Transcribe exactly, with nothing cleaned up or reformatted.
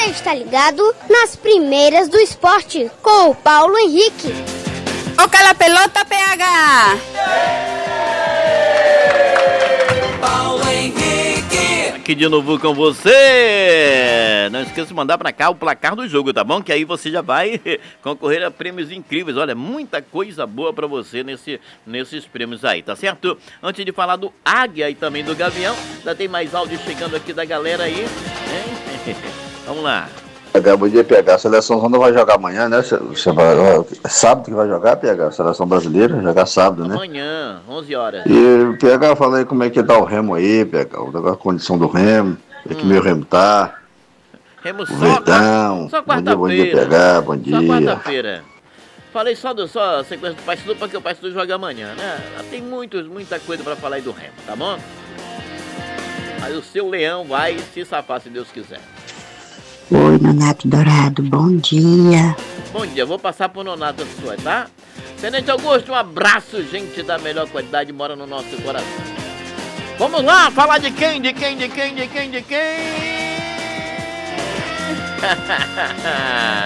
Você está ligado nas primeiras do esporte com o Paulo Henrique. Toca a pelota, P H! Paulo Henrique! Aqui de novo com você. Não esqueça de mandar pra cá o placar do jogo, tá bom? Que aí você já vai concorrer a prêmios incríveis. Olha, muita coisa boa pra você nesse, nesses prêmios aí, tá certo? Antes de falar do Águia e também do Gavião, ainda tem mais áudio chegando aqui da galera aí, hein? Vamos lá. Bom dia, P H. A seleção não vai jogar amanhã, né? Você vai, sábado que vai jogar, P H? A seleção brasileira vai jogar sábado, né? Amanhã, onze horas. E, P H, fala aí como é que tá o remo aí, P H. A condição do remo, como é que hum. meu remo tá. Remo só, Verdão. só quarta-feira. Bom dia, P H. Bom dia. Só quarta-feira. Falei só do só sequência do Paysandu porque o Paysandu joga amanhã, né? Tem muitos, muita coisa pra falar aí do remo, tá bom? Aí o seu leão vai se safar, se Deus quiser. Oi, Nonato Dourado, bom dia. Bom dia, vou passar pro Nonato sua, tá? Tenente Augusto, um abraço, gente da melhor qualidade, mora no nosso coração. Vamos lá, falar de quem, de quem, de quem, de quem, de quem?